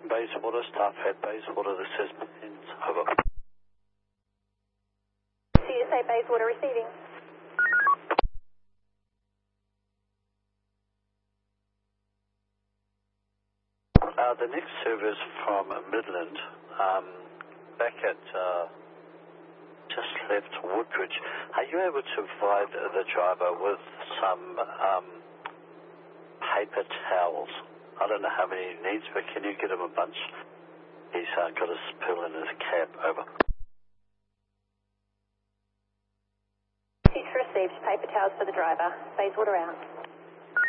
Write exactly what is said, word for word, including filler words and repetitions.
Bayswater, staff at Bayswater, this is Pins, over. C S A Bayswater receiving. Uh, the next service from Midland, um, back at uh, just left Woodbridge. Are you able to provide the driver with some um, paper towels? I don't know how many he needs, but can you get him a bunch? He's uh, got a spill in his cab, over. He's received paper towels for the driver. Bayswater out.